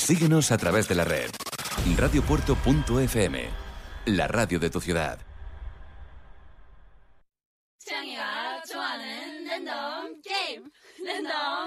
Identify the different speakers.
Speaker 1: Síguenos a través de la red. radiopuerto.fm, la radio de tu ciudad.
Speaker 2: 창이가 좋아하는 랜덤 게임. 랜덤